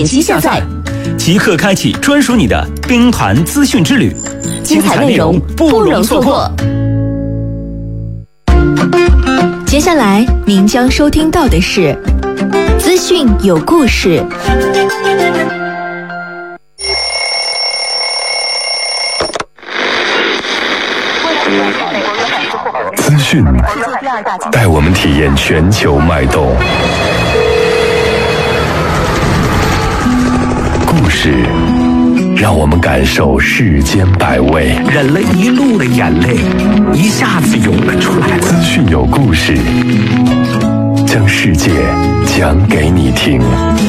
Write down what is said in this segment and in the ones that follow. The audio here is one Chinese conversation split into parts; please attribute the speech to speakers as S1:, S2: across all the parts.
S1: 即下载，
S2: 即刻开启专属你的兵团资讯之旅，
S1: 精彩内容不容错过。接下来您将收听到的是资讯有故事。
S3: 资讯带我们体验全球脉动，故事让我们感受世间百味。
S4: 忍了一路的眼泪，一下子涌了出来。
S3: 资讯有故事，将世界讲给你听。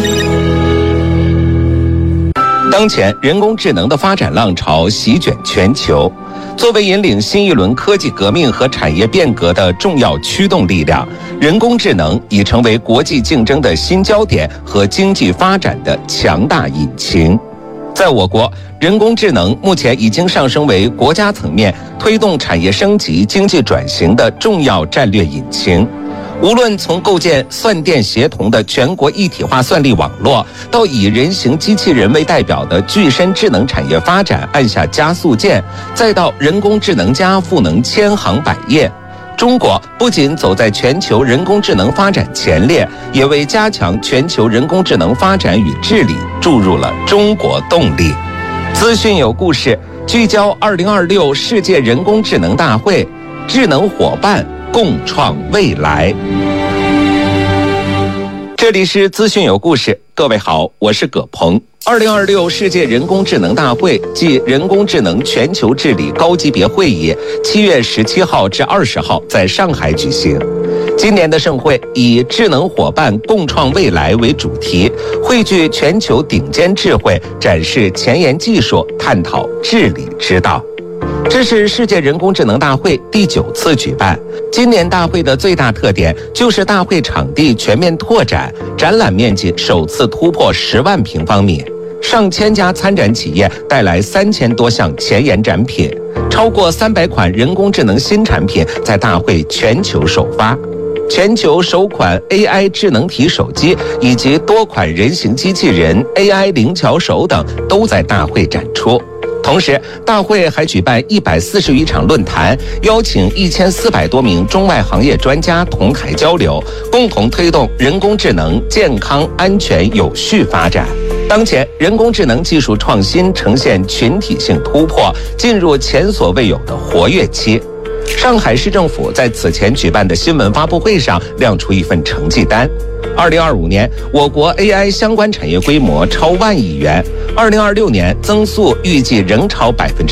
S5: 当前人工智能的发展浪潮席卷全球，作为引领新一轮科技革命和产业变革的重要驱动力量，人工智能已成为国际竞争的新焦点和经济发展的强大引擎。在我国，人工智能目前已经上升为国家层面推动产业升级、经济转型的重要战略引擎。无论从构建算电协同的全国一体化算力网络，到以人形机器人为代表的具身智能产业发展按下加速键，再到人工智能+赋能千行百业，中国不仅走在全球人工智能发展前列，也为加强全球人工智能发展与治理注入了中国动力。资讯有故事，聚焦2026世界人工智能大会，智能伙伴共创未来。这里是资讯有故事，各位好，我是葛鹏。2026世界人工智能大会暨人工智能全球治理高级别会议7月17号至20号在上海举行。今年的盛会以智能伙伴共创未来为主题，汇聚全球顶尖智慧，展示前沿技术，探讨治理之道。这是世界人工智能大会第9次举办。今年大会的最大特点就是大会场地全面拓展，展览面积首次突破10万平方米，上千家参展企业带来3000多项前沿展品，超过300款人工智能新产品在大会全球首发。全球首款 AI 智能体手机以及多款人形机器人、AI 灵巧手等都在大会展出。同时，大会还举办140余场论坛，邀请1400多名中外行业专家同台交流，共同推动人工智能健康、安全、有序发展。当前，人工智能技术创新呈现群体性突破，进入前所未有的活跃期。上海市政府在此前举办的新闻发布会上亮出一份成绩单。2025年，我国 AI 相关产业规模超1万亿元，2026年增速预计仍超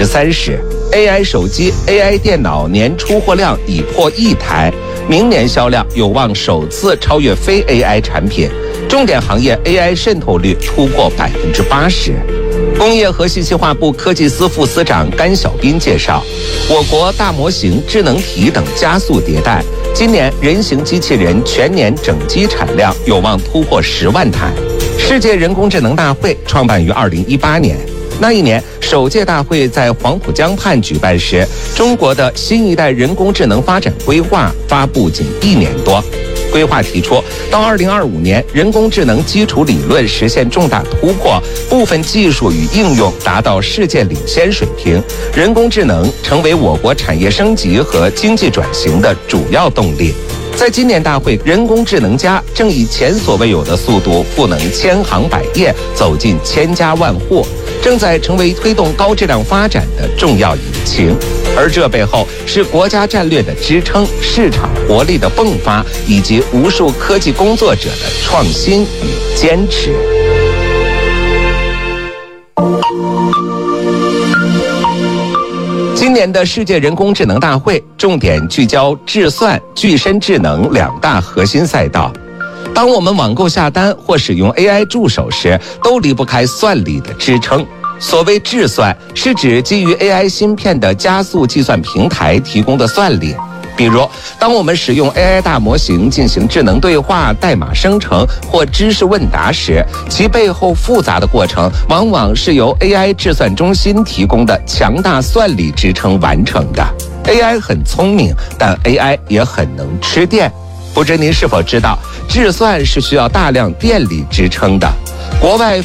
S5: 30%。AI 手机、AI 电脑年出货量已破1亿台，明年销量有望首次超越非 AI 产品。重点行业 AI 渗透率突破80%。工业和信息化部科技司副司长甘晓斌介绍，我国大模型、智能体等加速迭代，今年人形机器人全年整机产量有望突破10万台。世界人工智能大会创办于2018年，那一年首届大会在黄浦江畔举办时，中国的新一代人工智能发展规划发布仅1年多。规划提出，到2025年，人工智能基础理论实现重大突破，部分技术与应用达到世界领先水平，人工智能成为我国产业升级和经济转型的主要动力。在今年大会，人工智能+正以前所未有的速度赋能千行百业，走进千家万户，正在成为推动高质量发展的重要引擎。而这背后是国家战略的支撑、市场活力的迸发，以及无数科技工作者的创新与坚持。今年的世界人工智能大会重点聚焦智算、具身智能2大核心赛道。当我们网购下单或使用 AI 助手时，都离不开算力的支撑。所谓智算，是指基于 AI 芯片的加速计算平台提供的算力。比如，当我们使用 AI 大模型进行智能对话、代码生成或知识问答时，其背后复杂的过程往往是由 AI 智算中心提供的强大算力支撑完成的。AI 很聪明，但 AI 也很能吃电。不知您是否知道，智算是需要大量电力支撑的。国外